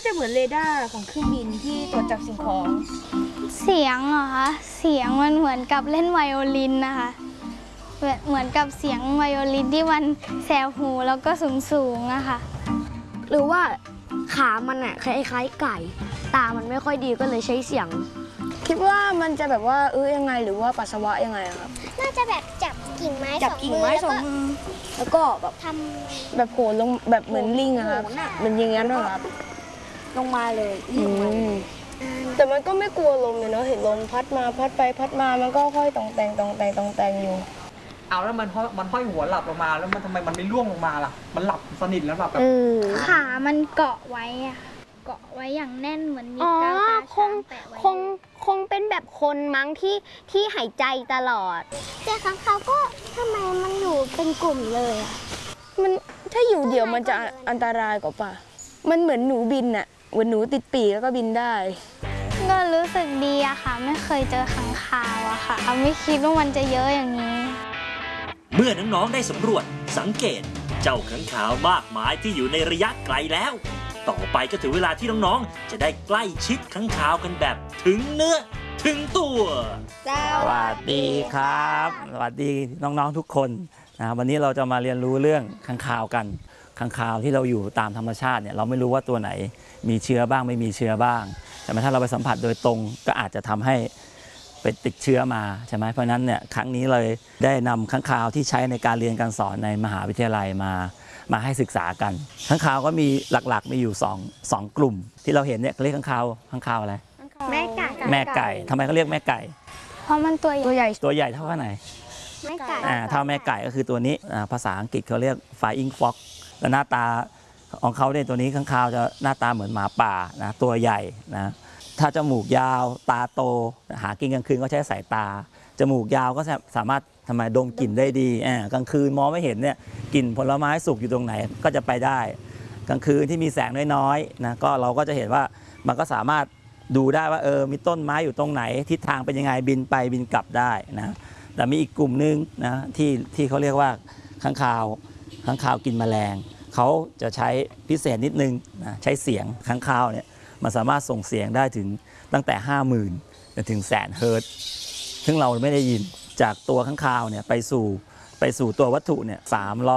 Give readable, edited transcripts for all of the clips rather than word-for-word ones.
จะเหมือนเรดาร์ของเครื่องบินที่ตรวจจับสิ่งของเสียงเหรอคะเสียงมันเหมือนกับเล่นไวโอลินนะคะเหมือนกับเสียงไวโอลินที่มันแสบหูแล้วก็สูงๆอะค่ะหรือว่าขามันอะคล้ายๆไก่ตามันไม่ค่อยดีก็เลยใช้เสียงคิดว่ามันจะแบบว่ายังไงหรือว่าปัสสาวะยังไงครับน่าจะแบบจับกิ่งไม้จับกิ่งไม้สองมือแล้วก็แบบทำแบบโผล่ลงแบบเหมือนลิงอะครับเป็นอย่างนั้นหรอครับลงมาเลยแต่มันก็ไม่กลัวลมเลยเนาะเห็นลมพัดมาพัดไปพัดมามันก็ค่อยตองแต่งอยู่เอาแล้วมันห้อยหัวหลับลงมาแล้วมันทำไมมันไม่ร่วงลงมาล่ะมันหลับสนิทแล้วแบบขามันเกาะไว้อะเกาะไว้อย่างแน่นเหมือนมีกาวตาช้างแปะไว้คงเป็นแบบคนมั้งที่หายใจตลอดแต่ค้างคาวก็ทำไมมันอยู่เป็นกลุ่มเลยอ่ะมันถ้าอยู่เดี่ยวมันจะอันตรายกว่าป่ะมันเหมือนหนูบินอะเหมือนหนูติดปีกแล้วก็บินได้ก็รู้สึกดีอะค่ะไม่เคยเจอค้างคาวอะค่ะไม่คิดว่ามันจะเยอะอย่างนี้เมื่อน้องๆได้สำรวจสังเกตเจ้าค้างคาวมากมายที่อยู่ในระยะไกลแล้วต่อไปก็ถึงเวลาที่น้องๆจะได้ใกล้ชิดค้างคาวกันแบบถึงเนื้อถึงตัวสวัสดีครับสวัสดีน้องๆทุกคนนะวันนี้เราจะมาเรียนรู้เรื่องค้างคาวกันค้างคาวที่เราอยู่ตามธรรมชาติเนี่ยเราไม่รู้ว่าตัวไหนมีเชื้อบ้างไม่มีเชื้อบ้างแต่ถ้าเราไปสัมผัสโดยตรงก็อาจจะทำให้ไปติดเชื้อมาใช่ไหมเพราะนั้นเนี่ยครั้งนี้เลยได้นำค้างคาวที่ใช้ในการเรียนการสอนในมหาวิทยาลัยมาให้ศึกษากันค้างคาวก็มีหลักๆมีอยู่สองกลุ่มที่เราเห็นเนี่ยเรียกค้างคาวอะไรแม่ไก่ทำไมเขาเรียกแม่ไก่เพราะมันตัวใหญ่เท่าไหนแม่ไก่เท่าแม่ไก่ก็คือตัวนี้ภาษาอังกฤษเขาเรียก flying fox และหน้าตาของเขาเนี่ยตัวนี้ค้างคาวจะหน้าตาเหมือนหมาป่านะตัวใหญ่นะถ้าจมูกยาวตาโตหากินกลางคืนก็ใช้สายตาจมูกยาวก็สามารถทำไมดมกลิ่นได้ดีกลางคืนมองไม่เห็นเนี่ยกลิ่นผลไม้สุกอยู่ตรงไหนก็จะไปได้กลางคืนที่มีแสงน้อยๆนะก็เราก็จะเห็นว่ามันก็สามารถดูได้ว่ามีต้นไม้อยู่ตรงไหนทิศทางเป็นยังไงบินไปบินกลับได้นะแต่มีอีกกลุ่มนึงนะที่เขาเรียกว่าค้างคาวกินแมลงเขาจะใช้พิเศษนิดนึงนะใช้เสียงค้างคาวเนี่ยมันสามารถส่งเสียงได้ถึงตั้งแต่ 50,000 ถึง100,000 เฮิรตซ์ซึ่งเราไม่ได้ยินจากตัวค้างคาวเนี่ยไปสู่ตัววัตถุเนี่ย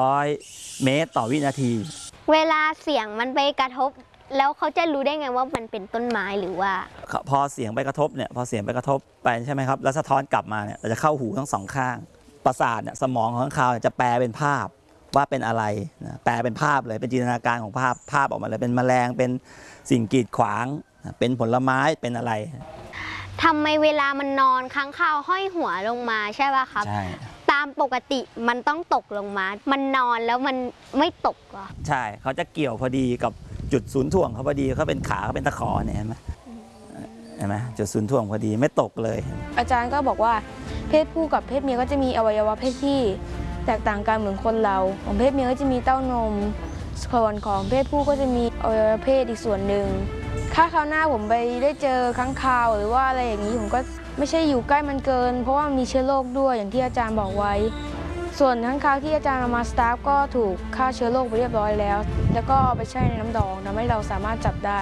300 เมตรต่อวินาทีเวลาเสียงมันไปกระทบแล้วเขาจะรู้ได้ไงว่ามันเป็นต้นไม้หรือว่าพอเสียงไปกระทบเนี่ยพอเสียงไปกระทบไปใช่ไหมครับแล้วสะท้อนกลับมาเนี่ยจะเข้าหูทั้งสองข้างประสาทเนี่ยสมองของค้างคาวจะแปลเป็นภาพว่าเป็นอะไรนะแปลเป็นภาพเลยเป็นจินตนาการของภาพออกมาเลยเป็นแมลงเป็นสิ่งกีดขวางเป็นผลไม้เป็นอะไรทำไมเวลามันนอนค้างคาวห้อยหัวลงมาใช่ป่ะครับใช่ตามปกติมันต้องตกลงมามันนอนแล้วมันไม่ตกเหรอใช่เขาจะเกี่ยวพอดีกับจุดศูนย์ถ่วงเขาพอดีเขาเป็นขาเขาเป็นตะขอเนี่ยเห็นไหมจุดศูนย์ถ่วงพอดีไม่ตกเลยอาจารย์ก็บอกว่าเพศผู้กับเพศเมียก็จะมีอวัยวะเพศที่แตกต่างกันเหมือนคนเราของเพศเมียก็จะมีเต้านมส่วนของเพศผู้ก็จะมีอวัยวะเพศอีกส่วนหนึ่งถ้าคราวหน้าผมไปได้เจอค้างคาวหรือว่าอะไรอย่างนี้ผมก็ไม่ใช่อยู่ใกล้มันเกินเพราะว่ามีเชื้อโรคด้วยอย่างที่อาจารย์บอกไว้ส่วนค้างคาวที่อาจารย์เอามาสตาร์ฟก็ถูกฆ่าเชื้อโรคไปเรียบร้อยแล้วแล้วก็เอาไปแช่ในน้ำดองทำให้เราสามารถจับได้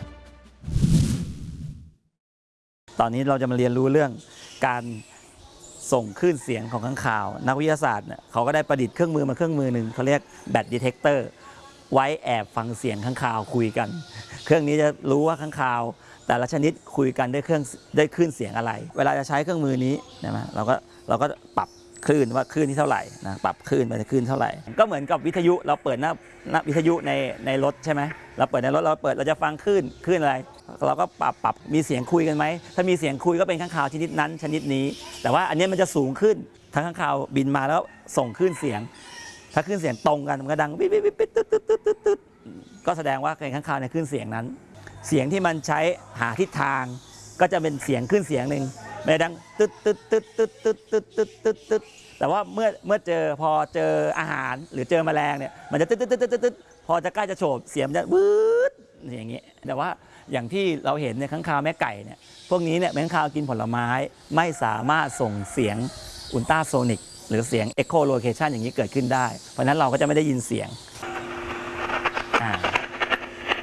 ตอนนี้เราจะมาเรียนรู้เรื่องการส่งคลื่นเสียงของค้างคาวนักวิทยาศาสตร์เนี่ยเขาก็ได้ประดิษฐ์เครื่องมือหนึ่งเขาเรียกแบตดีเทคเตอร์ไว้แอบฟังเสียงค้างคาวคุยกันเครื่องนี้จะรู้ว่าค้างคาวแต่ละชนิดคุยกันด้วยคลื่นเสียงอะไรเวลาจะใช้เครื่องมือนี้นะเราก็ปรับคลื่นว่าคลื่นที่เท่าไหร่นะปรับคลื่นไปคลื่นเท่าไหร่ก็เหมือนกับวิทยุเราเปิดหน้าวิทยุในรถใช่ไหมเราเปิดในรถเราจะฟังคลื่นอะไรเราก็ปรับมีเสียงคุยกันไหมถ้ามีเสียงคุยก็เป็นค้างคาวชนิดนั้นชนิดนี้แต่ว่าอันนี้มันจะสูงขึ้นทั้งค้างคาวบินมาแล้วส่งคลื่นเสียงถ้าคลื่นเสียงตรงกันมันก็ดังวิบวิบวิบตึ๊ดก็แสดงว่าเป็นค้างคาวในคลื่นเสียงนั้นเสียงที่มันใช้หาทิศทางก็จะเป็นเสียงคลื่นเสียงหนึ่งไม่ดังตึ๊ดแต่ว่าเมื่อพอเจออาหารหรือเจอแมลงเนี่ยมันจะตึ๊ดพอจะใกล้จะโฉบเสียงมันจะวืดอย่างเงี้ยแต่ว่าอย่างที่เราเห็นในค้างคาวแม่ไก่เนี่ยพวกนี้เนี่ยค้างคาวกินผลไม้ไม่สามารถส่งเสียงอุลตราโซนิกหรือเสียงเอ็กโคโลเคชันอย่างนี้เกิดขึ้นได้เพราะนั้นเราก็จะไม่ได้ยินเสียง